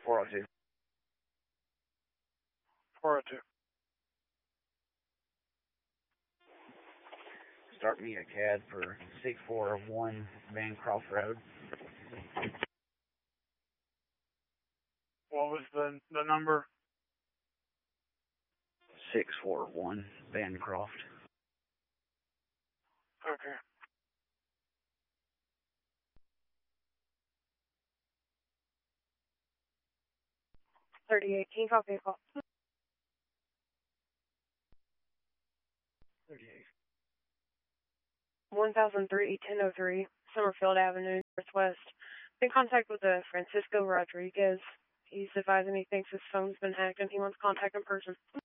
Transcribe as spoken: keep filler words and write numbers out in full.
four oh two. four oh two. Start me a C A D for six four one Bancroft Road. What was the the number? six four one Bancroft. Okay. thirty eighteen, copy call. thirty-eight. one thousand three, ten oh three, Summerfield Avenue, Northwest. In contact with uh, Francisco Rodriguez. He's advising he thinks his phone's been hacked and he wants contact in person.